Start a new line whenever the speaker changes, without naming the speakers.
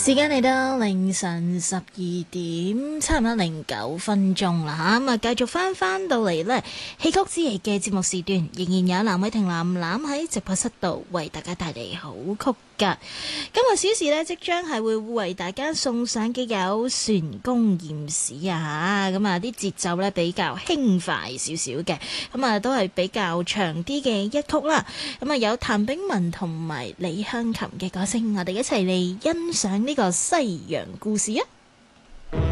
時間嚟到凌晨12點，差唔多09分鐘啦嚇，繼續翻到嚟呢戲曲之夜嘅節目時段，仍然有藍偉霆藍藍喺直播室度為大家帶嚟好曲㗎。今日小時呢，即將係會為大家送上嘅有船公驗史啊嚇，咁啊啲節奏呢比較輕快少少嘅，咁啊都係比較長啲嘅一曲啦。咁啊有譚炳文同埋李香琴嘅歌聲，我哋一齊嚟欣賞呢個西洋故事啊！